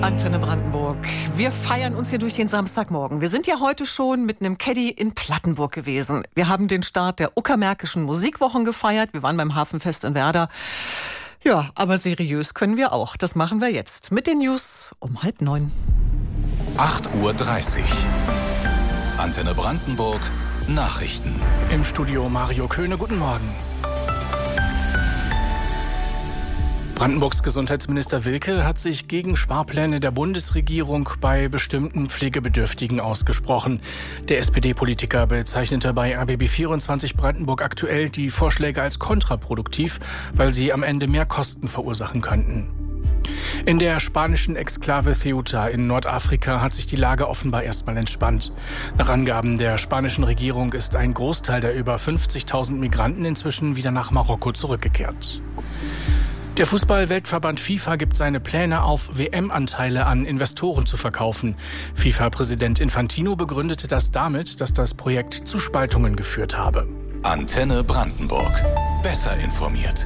Antenne Brandenburg. Wir feiern uns hier durch den Samstagmorgen. Wir sind ja heute schon mit einem Caddy in Plattenburg gewesen. Wir haben den Start der Uckermärkischen Musikwochen gefeiert. Wir waren beim Hafenfest in Werder. Ja, aber seriös können wir auch. Das machen wir jetzt mit den News um 8:30. 8:30 Uhr. Antenne Brandenburg. Nachrichten. Im Studio Mario Köhne. Guten Morgen. Brandenburgs Gesundheitsminister Wilke hat sich gegen Sparpläne der Bundesregierung bei bestimmten Pflegebedürftigen ausgesprochen. Der SPD-Politiker bezeichnete bei RBB24 Brandenburg aktuell die Vorschläge als kontraproduktiv, weil sie am Ende mehr Kosten verursachen könnten. In der spanischen Exklave Ceuta in Nordafrika hat sich die Lage offenbar erstmal entspannt. Nach Angaben der spanischen Regierung ist ein Großteil der über 50.000 Migranten inzwischen wieder nach Marokko zurückgekehrt. Der Fußball-Weltverband FIFA gibt seine Pläne auf, WM-Anteile an Investoren zu verkaufen. FIFA-Präsident Infantino begründete das damit, dass das Projekt zu Spaltungen geführt habe. Antenne Brandenburg. Besser informiert.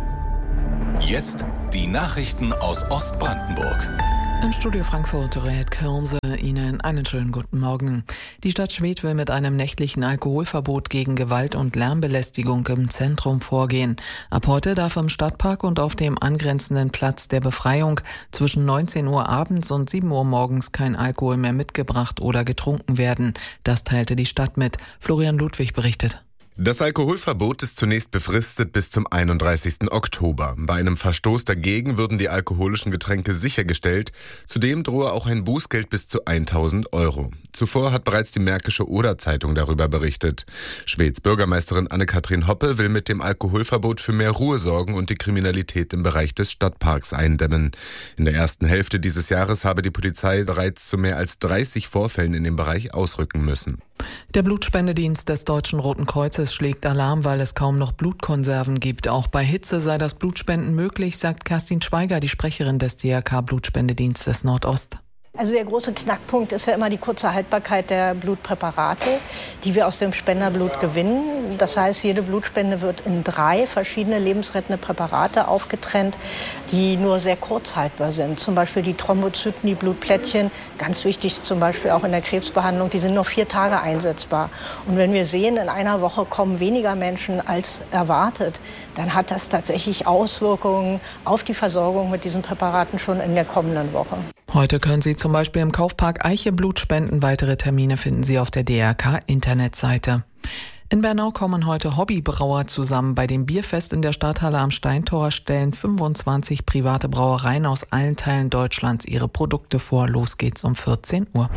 Jetzt die Nachrichten aus Ostbrandenburg. Im Studio Frankfurt rät Kürnse Ihnen einen schönen guten Morgen. Die Stadt Schwedt will mit einem nächtlichen Alkoholverbot gegen Gewalt und Lärmbelästigung im Zentrum vorgehen. Ab heute darf im Stadtpark und auf dem angrenzenden Platz der Befreiung zwischen 19 Uhr abends und 7 Uhr morgens kein Alkohol mehr mitgebracht oder getrunken werden. Das teilte die Stadt mit. Florian Ludwig berichtet. Das Alkoholverbot ist zunächst befristet bis zum 31. Oktober. Bei einem Verstoß dagegen würden die alkoholischen Getränke sichergestellt. Zudem drohe auch ein Bußgeld bis zu 1.000 Euro. Zuvor hat bereits die Märkische Oder-Zeitung darüber berichtet. Schweds Bürgermeisterin Anne-Kathrin Hoppe will mit dem Alkoholverbot für mehr Ruhe sorgen und die Kriminalität im Bereich des Stadtparks eindämmen. In der ersten Hälfte dieses Jahres habe die Polizei bereits zu mehr als 30 Vorfällen in dem Bereich ausrücken müssen. Der Blutspendedienst des Deutschen Roten Kreuzes schlägt Alarm, weil es kaum noch Blutkonserven gibt. Auch bei Hitze sei das Blutspenden möglich, sagt Kerstin Schweiger, die Sprecherin des DRK-Blutspendedienstes Nordost. Also der große Knackpunkt ist ja immer die kurze Haltbarkeit der Blutpräparate, die wir aus dem Spenderblut gewinnen. Das heißt, jede Blutspende wird in 3 verschiedene lebensrettende Präparate aufgetrennt, die nur sehr kurz haltbar sind. Zum Beispiel die Thrombozyten, die Blutplättchen, ganz wichtig zum Beispiel auch in der Krebsbehandlung, die sind nur 4 Tage einsetzbar. Und wenn wir sehen, in einer Woche kommen weniger Menschen als erwartet, dann hat das tatsächlich Auswirkungen auf die Versorgung mit diesen Präparaten schon in der kommenden Woche. Heute können Sie zum Beispiel im Kaufpark Eiche Blut spenden. Weitere Termine finden Sie auf der DRK-Internetseite. In Bernau kommen heute Hobbybrauer zusammen. Bei dem Bierfest in der Stadthalle am Steintor stellen 25 private Brauereien aus allen Teilen Deutschlands ihre Produkte vor. Los geht's um 14 Uhr.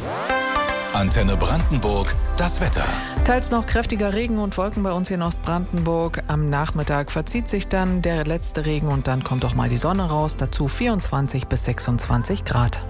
Antenne Brandenburg, das Wetter. Teils noch kräftiger Regen und Wolken bei uns hier in Ostbrandenburg. Am Nachmittag verzieht sich dann der letzte Regen und dann kommt auch mal die Sonne raus. Dazu 24 bis 26 Grad.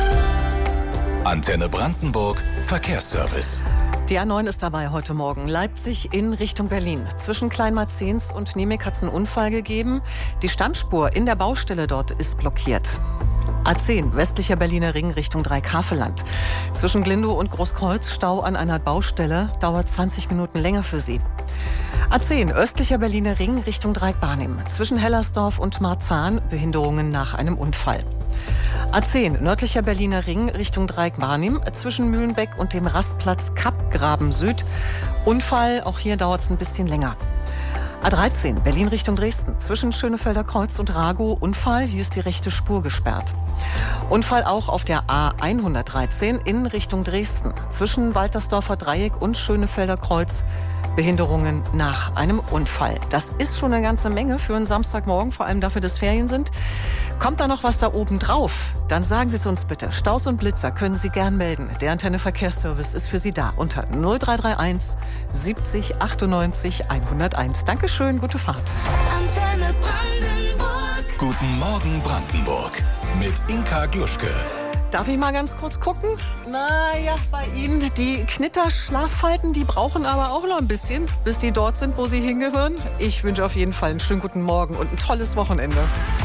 Antenne Brandenburg, Verkehrsservice. Die A9 ist dabei heute Morgen. Leipzig in Richtung Berlin. Zwischen Kleinmarzens und Nemec hat es einen Unfall gegeben. Die Standspur in der Baustelle dort ist blockiert. A10, westlicher Berliner Ring Richtung Dreikafelland. Zwischen Glindow und Großkreuz Stau an einer Baustelle, dauert 20 Minuten länger für Sie. A10, östlicher Berliner Ring Richtung Dreieck-Barnim. Zwischen Hellersdorf und Marzahn Behinderungen nach einem Unfall. A10, nördlicher Berliner Ring Richtung Dreieck-Barnim. Zwischen Mühlenbeck und dem Rastplatz Kappgraben Süd. Unfall, auch hier dauert es ein bisschen länger. A13, Berlin Richtung Dresden. Zwischen Schönefelder Kreuz und Ragow Unfall. Hier ist die rechte Spur gesperrt. Unfall auch auf der A113 in Richtung Dresden. Zwischen Waltersdorfer Dreieck und Schönefelder Kreuz. Behinderungen nach einem Unfall. Das ist schon eine ganze Menge für einen Samstagmorgen, vor allem dafür, dass Ferien sind. Kommt da noch was da oben drauf? Dann sagen Sie es uns bitte. Staus und Blitzer können Sie gern melden. Der Antenne Verkehrsservice ist für Sie da unter 0331 70 98 101. Dankeschön, gute Fahrt. Antenne Brandenburg. Guten Morgen Brandenburg mit Inka Gluschke. Darf ich mal ganz kurz gucken? Naja, bei Ihnen, die Knitterschlaffalten, die brauchen aber auch noch ein bisschen, bis die dort sind, wo sie hingehören. Ich wünsche auf jeden Fall einen schönen guten Morgen und ein tolles Wochenende.